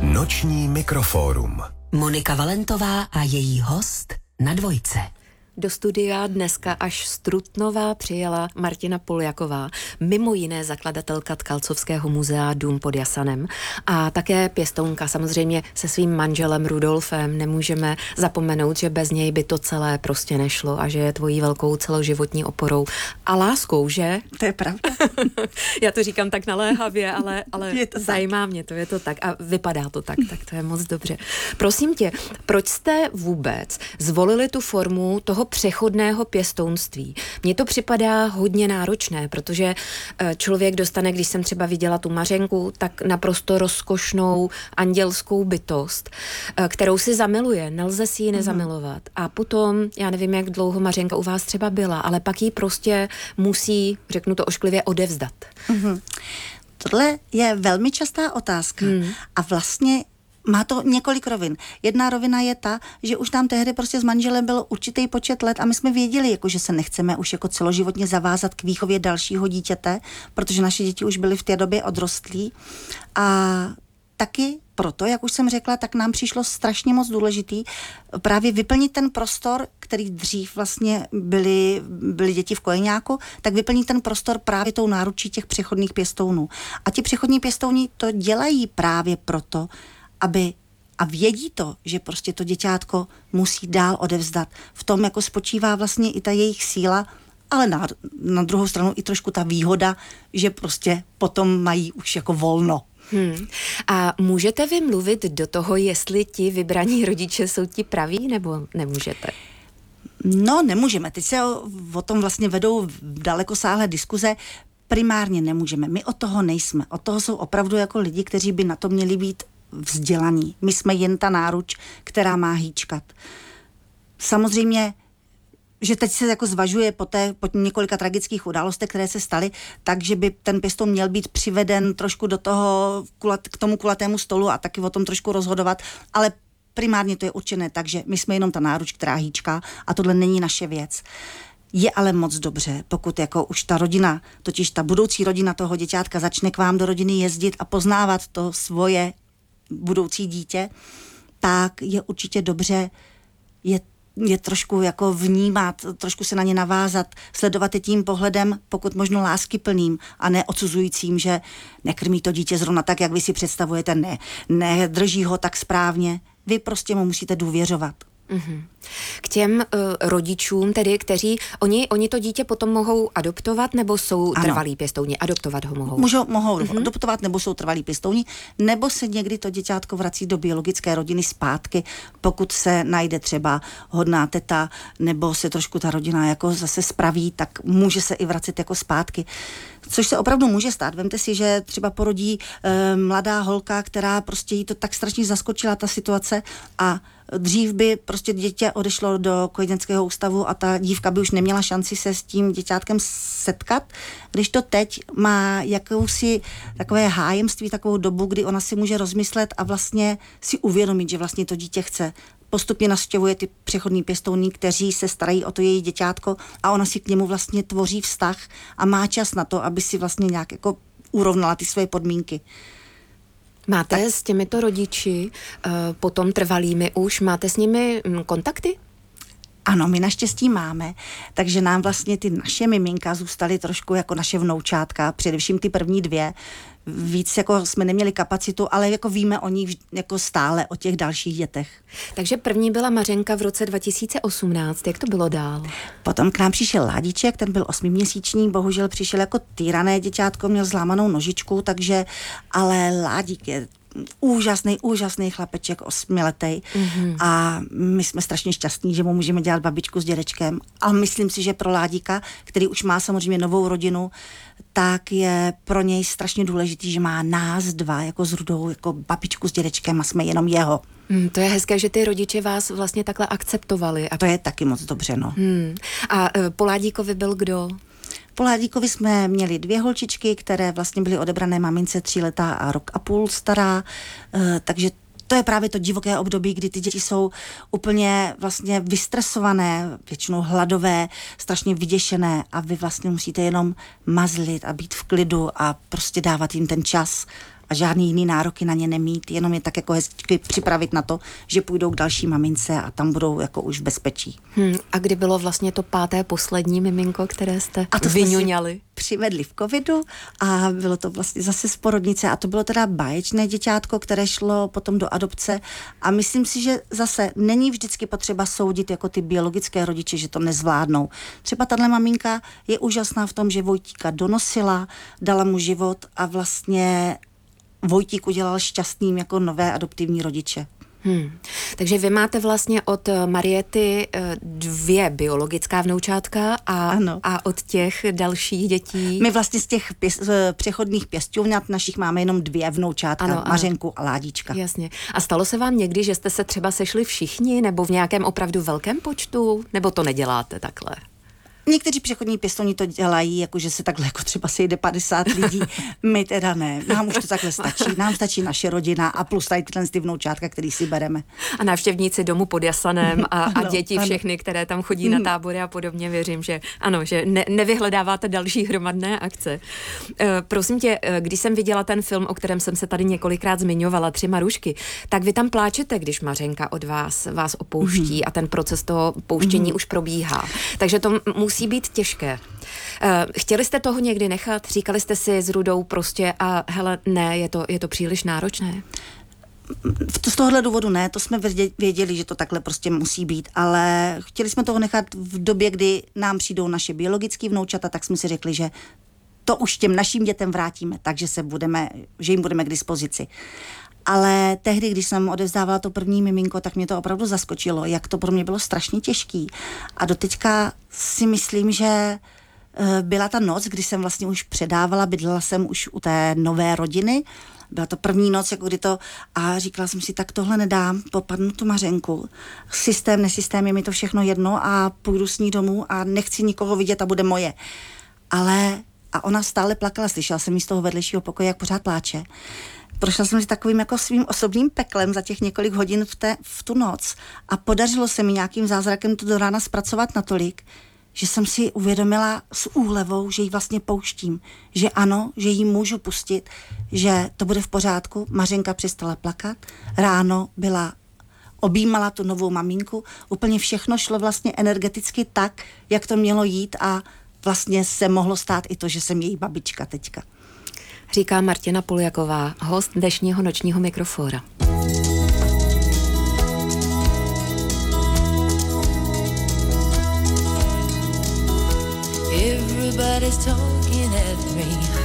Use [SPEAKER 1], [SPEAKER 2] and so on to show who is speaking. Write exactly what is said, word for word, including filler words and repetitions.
[SPEAKER 1] Noční mikrofórum.
[SPEAKER 2] Monika Valentová a její host na Dvojce.
[SPEAKER 3] Do studia dneska až z Trutnova přijela Martina Poljaková, mimo jiné zakladatelka Tkalcovského muzea Dům pod Jasanem a také pěstounka samozřejmě se svým manželem Rudolfem. Nemůžeme zapomenout, že bez něj by to celé prostě nešlo a že je tvojí velkou celoživotní oporou a láskou, že?
[SPEAKER 4] To je pravda.
[SPEAKER 3] Já to říkám tak naléhavě, ale, ale zajímá
[SPEAKER 4] tak.
[SPEAKER 3] mě to, je to tak a vypadá to tak, tak to je moc dobře. Prosím tě, proč jste vůbec zvolili tu formu toho přechodného pěstounství? Mně to připadá hodně náročné, protože člověk dostane, když jsem třeba viděla tu Mařenku, tak naprosto rozkošnou andělskou bytost, kterou si zamiluje, nelze si ji nezamilovat. A potom, já nevím, jak dlouho Mařenka u vás třeba byla, ale pak ji prostě musí, řeknu to ošklivě, odevzdat.
[SPEAKER 4] Mm-hmm. Tohle je velmi častá otázka hmm. a vlastně má to několik rovin. Jedna rovina je ta, že už tam tehdy prostě s manželem byl určitý počet let a my jsme věděli, jako, že se nechceme už jako celoživotně zavázat k výchově dalšího dítěte, protože naše děti už byly v té době odrostlí. A taky proto, jak už jsem řekla, tak nám přišlo strašně moc důležitý právě vyplnit ten prostor, který dřív vlastně byly, byly děti v kojeňáku, tak vyplnit ten prostor právě tou náručí těch přechodných pěstounů. A ti přechodní pěstouni to dělají právě proto, aby a vědí to, že prostě to děťátko musí dál odevzdat. V tom jako spočívá vlastně i ta jejich síla, ale na, na druhou stranu i trošku ta výhoda, že prostě potom mají už jako volno.
[SPEAKER 3] Hmm. A můžete vy mluvit do toho, jestli ti vybraní rodiče jsou ti praví, nebo nemůžete?
[SPEAKER 4] No, nemůžeme. Teď se o, o tom vlastně vedou dalekosáhlé diskuze. Primárně nemůžeme. My od toho nejsme. Od toho jsou opravdu jako lidi, kteří by na to měli být vzdělaní. My jsme jen ta náruč, která má hýčkat. Samozřejmě, že teď se jako zvažuje po, té, po několika tragických událostech, které se staly, takže by ten pěstoun měl být přiveden trošku do toho, k tomu kulatému stolu a taky o tom trošku rozhodovat, ale primárně to je určené tak, že my jsme jenom ta náruč, která hýčká a tohle není naše věc. Je ale moc dobře, pokud jako už ta rodina, totiž ta budoucí rodina toho děťátka začne k vám do rodiny jezdit a poznávat to svoje budoucí dítě, tak je určitě dobře je, je trošku jako vnímat, trošku se na ně navázat, sledovat je tím pohledem, pokud možno láskyplným a ne odsuzujícím, že nekrmí to dítě zrovna tak, jak vy si představujete, ne, nedrží ho tak správně. Vy prostě mu musíte důvěřovat.
[SPEAKER 3] Mm-hmm. K těm uh, rodičům tedy, kteří, oni, oni to dítě potom mohou adoptovat, nebo jsou ano. trvalí pěstouni? Adoptovat ho mohou?
[SPEAKER 4] Můžou, mohou mm-hmm. adoptovat, nebo jsou trvalí pěstouni, nebo se někdy to děťátko vrací do biologické rodiny zpátky, pokud se najde třeba hodná teta, nebo se trošku ta rodina jako zase spraví, tak může se i vracet jako zpátky. Což se opravdu může stát. Vemte si, že třeba porodí e, mladá holka, která prostě jí to tak strašně zaskočila ta situace a dřív by prostě dítě odešlo do kojeneckého ústavu a ta dívka by už neměla šanci se s tím děťátkem setkat, když to teď má jakousi takové hájemství, takovou dobu, kdy ona si může rozmyslet a vlastně si uvědomit, že vlastně to dítě chce. Postupně navštěvuje ty přechodní pěstouny, kteří se starají o to její děťátko a ona si k němu vlastně tvoří vztah a má čas na to, aby si vlastně nějak jako urovnala ty své podmínky.
[SPEAKER 3] Máte tak s těmito rodiči, uh, potom trvalými už, máte s nimi m, kontakty?
[SPEAKER 4] Ano, my naštěstí máme, takže nám vlastně ty naše miminka zůstaly trošku jako naše vnoučátka, především ty první dvě. Víc jako jsme neměli kapacitu, ale jako víme o nich jako stále, o těch dalších dětech.
[SPEAKER 3] Takže první byla Mařenka v roce dva tisíce osmnáct, jak to bylo dál?
[SPEAKER 4] Potom k nám přišel Ládíček, ten byl osmiměsíční, bohužel přišel jako týrané děťátko, měl zlámanou nožičku, takže, ale Ládík je úžasný, úžasný chlapeček, osmiletej mm-hmm. a my jsme strašně šťastní, že mu můžeme dělat babičku s dědečkem. A myslím si, že pro Ládíka, který už má samozřejmě novou rodinu, tak je pro něj strašně důležitý, že má nás dva jako s Rudou, jako babičku s dědečkem a jsme jenom jeho.
[SPEAKER 3] Hmm, to je hezké, že ty rodiče vás vlastně takhle akceptovali.
[SPEAKER 4] A to je taky moc dobře, no.
[SPEAKER 3] Hmm. A e, po Ládíkovi byl kdo?
[SPEAKER 4] Po Ládíkovi jsme měli dvě holčičky, které vlastně byly odebrané mamince tříletá a rok a půl stará, e, takže to je právě to divoké období, kdy ty děti jsou úplně vlastně vystresované, většinou hladové, strašně vyděšené a vy vlastně musíte jenom mazlit a být v klidu a prostě dávat jim ten čas a žádný jiný nároky na ně nemít, jenom je tak jako hezky připravit na to, že půjdou k další mamince a tam budou jako už v bezpečí.
[SPEAKER 3] Hmm, a kdy bylo vlastně to páté poslední miminko, které jste
[SPEAKER 4] a to
[SPEAKER 3] vyňuňali?
[SPEAKER 4] Přivedli v covidu a bylo to vlastně zase z porodnice a to bylo teda báječné děťátko, které šlo potom do adopce a myslím si, že zase není vždycky potřeba soudit jako ty biologické rodiče, že to nezvládnou. Třeba tahle maminka je úžasná v tom, že Vojtíka donosila, dala mu život a vlastně Vojtík udělal šťastným jako nové adoptivní rodiče.
[SPEAKER 3] Hmm. Takže vy máte vlastně od Mariety dvě biologická vnoučátka a, a od těch dalších dětí?
[SPEAKER 4] My vlastně z těch pěst, přechodných pěstounat našich máme jenom dvě vnoučátka, ano, Mařenku a Ládička.
[SPEAKER 3] Jasně. A stalo se vám někdy, že jste se třeba sešli všichni nebo v nějakém opravdu velkém počtu? Nebo to neděláte takhle?
[SPEAKER 4] Někteří přechodní pěstouni to dělají, jakože se takhle jako třeba sejde padesát lidí, my teda ne. Nám už to takhle stačí. Nám stačí naše rodina a plus tady tyhle ty vnoučátka, který si bereme.
[SPEAKER 3] A návštěvníci domu pod Jasanem a, ano, a děti ano. všechny, které tam chodí na tábory a podobně, věřím, že ano, že ne, nevyhledáváte další hromadné akce. E, prosím tě, když jsem viděla ten film, o kterém jsem se tady několikrát zmiňovala, Tři Marušky, tak vy tam pláčete, když Mařenka od vás vás opouští mm. a ten proces toho pouštění mm. už probíhá. Takže to musí musí být těžké. Chtěli jste toho někdy nechat? Říkali jste si s Rudou prostě a hele, ne, je to, je to příliš náročné?
[SPEAKER 4] Z tohohle důvodu ne, to jsme věděli, že to takhle prostě musí být, ale chtěli jsme toho nechat v době, kdy nám přijdou naše biologické vnoučata, tak jsme si řekli, že to už těm našim dětem vrátíme, takže se budeme, že jim budeme k dispozici. Ale tehdy, když jsem odevzdávala to první miminko, tak mě to opravdu zaskočilo, jak to pro mě bylo strašně těžký. A doteďka si myslím, že byla ta noc, kdy jsem vlastně už předávala, bydlela jsem už u té nové rodiny, byla to první noc, jako kdy to, a říkala jsem si, tak tohle nedám, popadnu tu Mařenku. Systém, nesystém, je mi to všechno jedno a půjdu s ní domů a nechci nikoho vidět a bude moje. Ale, a ona stále plakala, slyšela jsem jí z toho vedlejšího pokoje, jak pořád pláče. Prošla jsem si takovým jako svým osobním peklem za těch několik hodin v, té, v tu noc a podařilo se mi nějakým zázrakem to do rána zpracovat natolik, že jsem si uvědomila s úlevou, že ji vlastně pouštím, že ano, že ji můžu pustit, že to bude v pořádku. Mařenka přestala plakat, ráno byla, objímala tu novou maminku, úplně všechno šlo vlastně energeticky tak, jak to mělo jít a vlastně se mohlo stát i to, že jsem její babička teďka.
[SPEAKER 3] Říká Martina Poljaková, host dnešního Nočního mikrofóra. Everybody's talking at me.